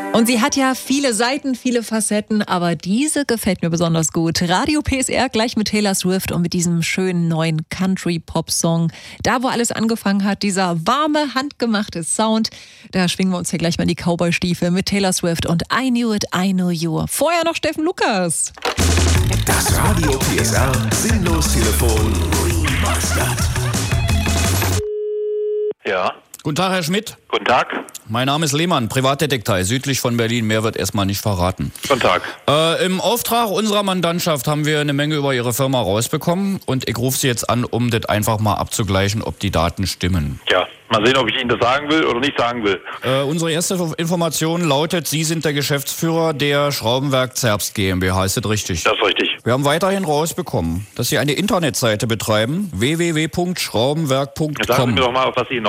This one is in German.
Und sie hat ja viele Seiten, viele Facetten, aber diese gefällt mir besonders gut. Radio PSR gleich mit Taylor Swift und mit diesem schönen neuen Country-Pop-Song. Da, wo alles angefangen hat, dieser warme, handgemachte Sound. Da schwingen wir uns ja gleich mal in die Cowboy-Stiefel mit Taylor Swift und I Knew It, I Know You. Vorher noch Steffen Lukas. Das Radio PSR Sinnlos-Telefon. Ja. Guten Tag, Herr Schmidt. Guten Tag. Mein Name ist Lehmann, Privatdetektiv, südlich von Berlin. Mehr wird erstmal nicht verraten. Guten Tag. Im Auftrag unserer Mandantschaft haben wir eine Menge über Ihre Firma rausbekommen. Und ich rufe Sie jetzt an, um das einfach mal abzugleichen, ob die Daten stimmen. Ja, mal sehen, ob ich Ihnen das sagen will oder nicht sagen will. Unsere erste Information lautet, Sie sind der Geschäftsführer der Schraubenwerk Zerbst GmbH. Ist das richtig? Das ist richtig. Wir haben weiterhin rausbekommen, dass Sie eine Internetseite betreiben, Jetzt sagen Sie www.schraubenwerk.com. mir doch mal, auf was Sie